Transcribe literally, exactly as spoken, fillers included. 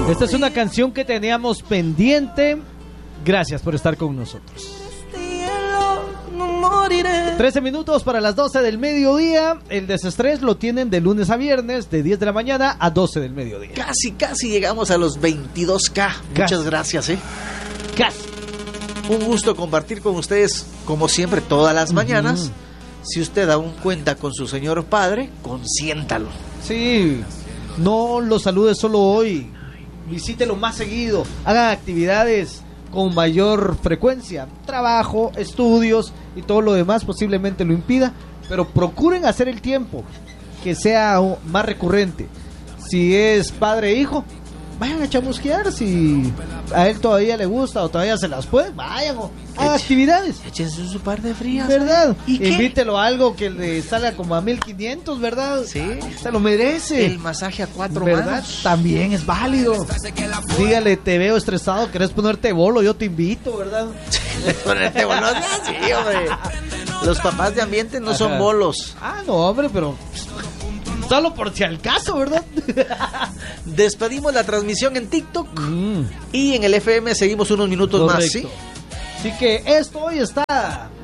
Esta es una canción que teníamos pendiente. Gracias por estar con nosotros. trece minutos para las doce del mediodía. El desestrés lo tienen de lunes a viernes, de diez de la mañana a doce del mediodía. Casi, casi llegamos a los veintidós K. Casi. Muchas gracias, ¿eh? Casi. Un gusto compartir con ustedes, como siempre, todas las mañanas. Uh-huh. Si usted aún cuenta con su señor padre, consiéntalo. Sí, no lo salude solo hoy. Visítelo más seguido. Hagan actividades con mayor frecuencia. Trabajo, estudios y todo lo demás posiblemente lo impida, pero procuren hacer el tiempo que sea más recurrente. Si es padre e hijo, vayan a chamusquear. Si a él todavía le gusta o todavía se las puede, vayan o hagan actividades. Échense su par de frías, ¿verdad? ¿Y Invítelo a algo que le salga como a mil quinientos, ¿verdad? Sí. Se lo merece. El masaje a cuatro ¿verdad? manos También es válido. Dígale, te veo estresado, ¿querés ponerte bolo? Yo te invito, ¿verdad? Ponerte bolo, sí, hombre. Los papás de ambiente no Ajá. son bolos. Ah, no, hombre, pero solo por si al caso, ¿verdad? Despedimos la transmisión en TikTok mm. y en el F M seguimos unos minutos Correcto. más, ¿sí? Así que esto hoy está